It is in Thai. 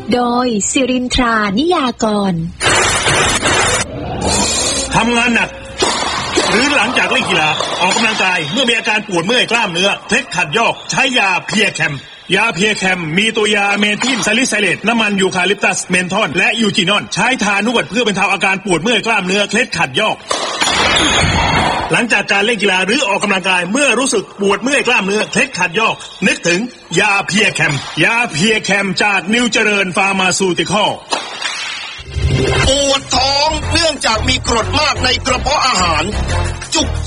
โดยสิรินทรานิยากรทำงานหนักหรือหลังจากเล่นกีฬาออกกำลังกายเมื่อมีอาการปวดเมื่อยกล้ามเนื้อเคล็ดขัดยอกใช้ยาเพียแคมยาเพียแคมมีตัวยาเมทิลซาลิไซเลตน้ำมันยูคาลิปตัสเมนทอลและยูจีนอนใช้ทานวดเพื่อบรรเทาอาการปวดเมื่อยกล้ามเนื้อเคล็ดขัดยอกหลังจากการเล่นกีฬาหรือออกกำลังกายเมื่อรู้สึกปวดเมื่อยกล้ามเนื้อเคล็ดขัดยอกนึกถึงยาเพียแคมยาเพียแคมจากนิวเจริญฟาร์มาซูติคอลปวดท้องเนื่องจากมีกรดมากในกระเพาะอาหารจุก